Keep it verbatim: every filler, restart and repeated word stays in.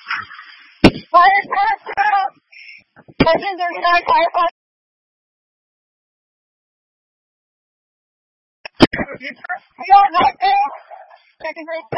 Fire Pascal! Legendary Nine Firefighter! You're not there! Second grade